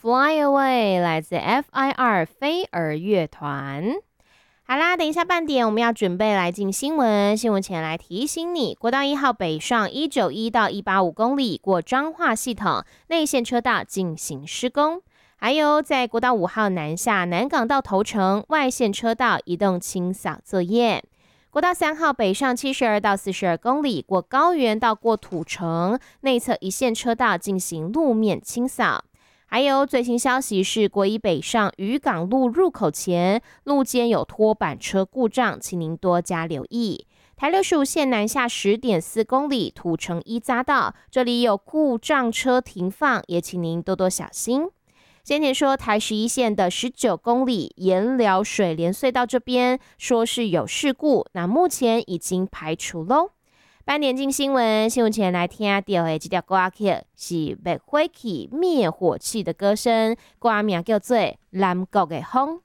Fly Away 来自 FIR 飞儿乐团。好啦，等一下半点我们要准备来进新闻。新闻前来提醒你，国道1号北上191到185公里过彰化系统内线车道进行施工，还有在国道5号南下南港到头城外线车道移动清扫作业。国道3号北上72到42公里过高原到过土城内侧一线车道进行路面清扫。还有最新消息是，国一北上渔港路入口前路肩有拖板车故障，请您多加留意。台65线南下10.4公里土城一匝道，这里有故障车停放，也请您多多小心。先前说台11线的19公里盐寮水莲隧道这边说是有事故，那目前已经排除喽。半点进新闻，新闻前来听到的这条歌曲是灭火器的歌声，歌名叫做《南国的风》。